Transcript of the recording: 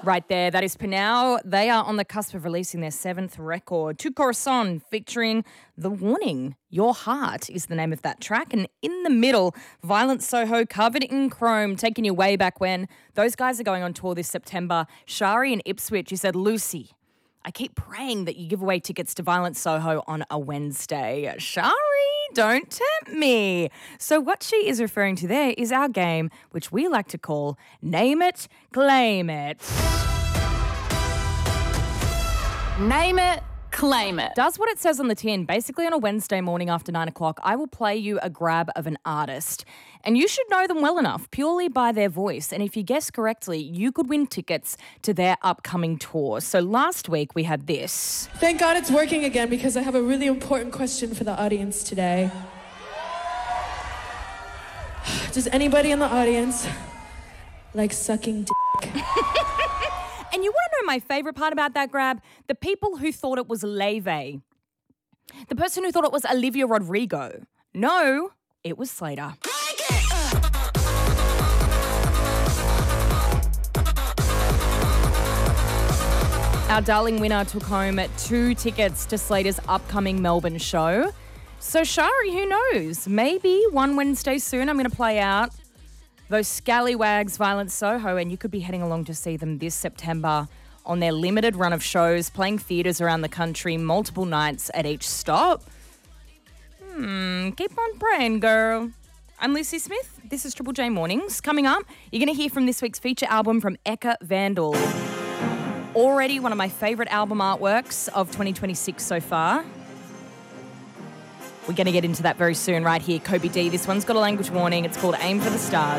Right there, that is Pinau. They are on the cusp of releasing their 7th record, Tu Corazon, featuring The Warning. Your Heart is the name of that track. And in the middle, Violent Soho, Covered in Chrome, taking you way back when. Those guys are going on tour this September. Shari in Ipswich, you said, Lucy, I keep praying that you give away tickets to Violent Soho on a Wednesday. Shari, don't tempt me. So what she is referring to there is our game, which we like to call Name It, Claim It. Name it, claim it. Does what it says on the tin. Basically, on a Wednesday morning after 9 o'clock, I will play you a grab of an artist. And you should know them well enough, purely by their voice. And if you guess correctly, you could win tickets to their upcoming tour. So last week, we had this. Thank God it's working again, because I have a really important question for the audience today. Does anybody in the audience like sucking dick? And you want to know my favourite part about that grab? The people who thought it was Leve. The person who thought it was Olivia Rodrigo. No, it was Slater. Our darling winner took home 2 tickets to Slater's upcoming Melbourne show. So Shari, who knows? Maybe one Wednesday soon I'm going to play out those scallywags, Violent Soho, and you could be heading along to see them this September on their limited run of shows, playing theatres around the country, multiple nights at each stop. Keep on praying, girl. I'm Lucy Smith. This is Triple J Mornings. Coming up, you're going to hear from this week's feature album from Eka Vandal. Already one of my favourite album artworks of 2026 so far. We're going to get into that very soon right here. Kobe D, this one's got a language warning. It's called Aim for the Stars.